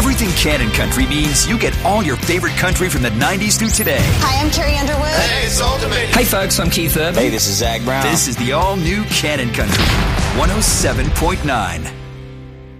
Everything Cannon Country means you get all your favorite country from the 90s through today. Hi, I'm Carrie Underwood. Hey, it's Ultimate. Hey, folks, I'm Keith Urban. Hey, this is Zach Brown. This is the all-new Cannon Country 107.9.